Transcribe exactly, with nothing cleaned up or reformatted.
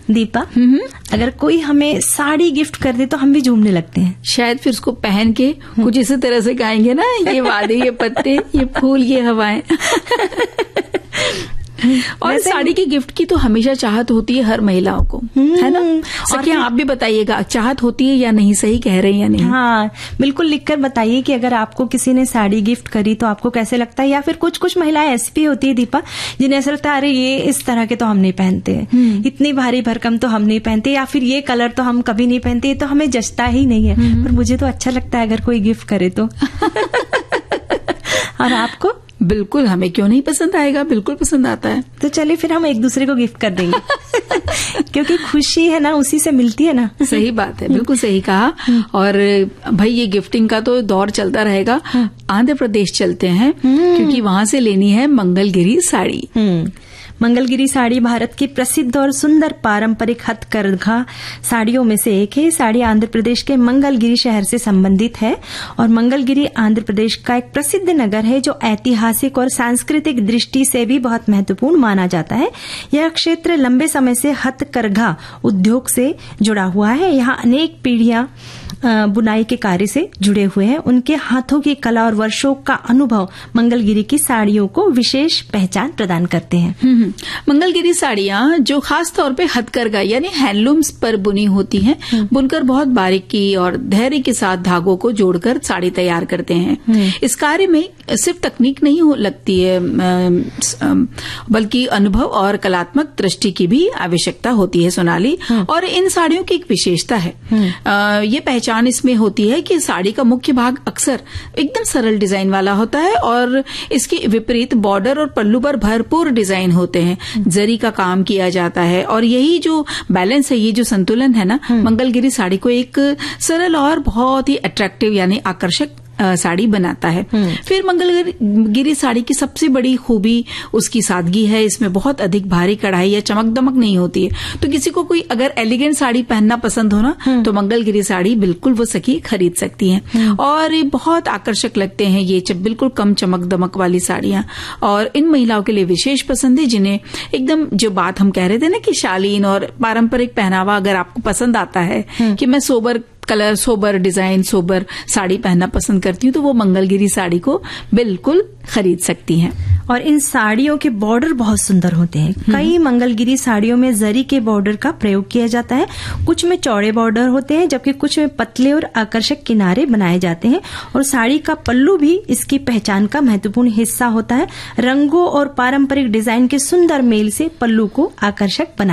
दीपा, अगर कोई हमें साड़ी गिफ्ट कर दे तो हम भी झूमने लगते हैं। शायद फिर उसको पहन के कुछ इसी तरह से गाएंगे ना, ये वादे, ये पत्ते, ये फूल, ये हवाएं। और साड़ी की गिफ्ट की तो हमेशा चाहत होती है हर महिलाओं को, है ना? सखिया, आप भी बताइएगा, चाहत होती है या नहीं, सही कह रहे हैं या नहीं? हाँ, बिल्कुल लिखकर बताइए कि अगर आपको किसी ने साड़ी गिफ्ट करी तो आपको कैसे लगता है। या फिर कुछ कुछ महिलाएं ऐसी भी होती है दीपा, जिन्हें ऐसा लगता है अरे ये इस तरह के तो हम नहीं पहनते, इतनी भारी भरकम तो हम नहीं पहनते, या फिर ये कलर तो हम कभी नहीं पहनते, ये तो हमें जचता ही नहीं है, पर मुझे तो अच्छा लगता है अगर कोई गिफ्ट करे तो। और आपको? बिल्कुल, हमें क्यों नहीं पसंद आएगा, बिल्कुल पसंद आता है। तो चलिए फिर हम एक दूसरे को गिफ्ट कर देंगे। क्योंकि खुशी है ना, उसी से मिलती है ना। सही बात है, बिल्कुल सही कहा। और भाई ये गिफ्टिंग का तो दौर चलता रहेगा। आंध्र प्रदेश चलते हैं, क्योंकि वहां से लेनी है मंगलगिरी साड़ी। मंगलगिरी साड़ी भारत की प्रसिद्ध और सुंदर पारंपरिक हथकरघा साड़ियों में से एक है। साड़ी आंध्र प्रदेश के मंगलगिरी शहर से संबंधित है और मंगलगिरी आंध्र प्रदेश का एक प्रसिद्ध नगर है जो ऐतिहासिक और सांस्कृतिक दृष्टि से भी बहुत महत्वपूर्ण माना जाता है। यह क्षेत्र लंबे समय से हथकरघा उद्योग से जुड़ा हुआ है। यहाँ अनेक पीढ़ियां बुनाई के कार्य से जुड़े हुए हैं। उनके हाथों की कला और वर्षों का अनुभव मंगलगिरी की साड़ियों को विशेष पहचान प्रदान करते हैं। मंगलगिरी साड़ियां जो खास तौर पे हथकरघा यानी हैंडलूम्स पर बुनी होती हैं, बुनकर बहुत बारीकी और धैर्य के साथ धागों को जोड़कर साड़ी तैयार करते हैं। इस कार्य में सिर्फ तकनीक नहीं लगती है, बल्कि अनुभव और कलात्मक दृष्टि की भी आवश्यकता होती है, सोनाली। और इन साड़ियों की एक विशेषता है, ये पहचान इसमें होती है कि साड़ी का मुख्य भाग अक्सर एकदम सरल डिजाइन वाला होता है और इसके विपरीत बॉर्डर और पल्लू पर भरपूर डिजाइन होते हैं, जरी का काम किया जाता है। और यही जो बैलेंस है, ये जो संतुलन है ना, मंगलगिरी साड़ी को एक सरल और बहुत ही अट्रैक्टिव यानी आकर्षक साड़ी बनाता है। फिर मंगलगिरी साड़ी की सबसे बड़ी खूबी उसकी सादगी है। इसमें बहुत अधिक भारी कढ़ाई या चमक दमक नहीं होती है। तो किसी को कोई अगर एलिगेंट साड़ी पहनना पसंद हो ना, तो मंगलगिरी साड़ी बिल्कुल वो सखी खरीद सकती हैं। और बहुत आकर्षक लगते हैं ये बिल्कुल कम चमक दमक वाली साड़ियां। और इन महिलाओं के लिए विशेष पसंद है जिन्हें एकदम, जो बात हम कह रहे थे ना कि शालीन और पारंपरिक पहनावा अगर आपको पसंद आता है कि मैं sober colour, sober design, sober sari पहनना पसंद करती हूँ, तो वो मंगलगिरी साड़ी को बिल्कुल खरीद सकती हैं। और इन साड़ियों के बॉर्डर बहुत सुंदर होते हैं। कई मंगलगिरी साड़ियों में जरी के बॉर्डर का प्रयोग किया जाता है। कुछ में चौड़े बॉर्डर होते हैं, जबकि कुछ में पतले और आकर्षक किनारे बनाए जाते हैं। और साड़ी का पल्लू भी इसकी पहचान का महत्वपूर्ण हिस्सा होता है। रंगों और पारंपरिक डिजाइन के सुंदर मेल से पल्लू को आकर्षक बना